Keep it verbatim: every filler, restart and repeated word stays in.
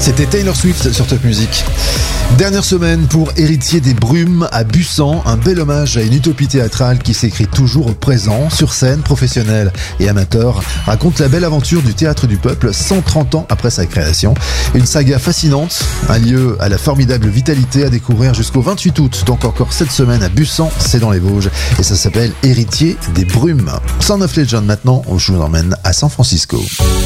C'était Taylor Swift sur Top Music. Dernière semaine pour Héritier des Brumes à Bussan, un bel hommage à une utopie théâtrale qui s'écrit toujours au présent, sur scène, professionnels et amateurs, raconte la belle aventure du Théâtre du Peuple cent trente ans après sa création. Une saga fascinante, un lieu à la formidable vitalité à découvrir jusqu'au vingt-huit août, donc encore cette semaine à Bussan, c'est dans les Vosges, et ça s'appelle Héritier des Brumes. Sound of Legend maintenant, où je vous emmène à San Francisco.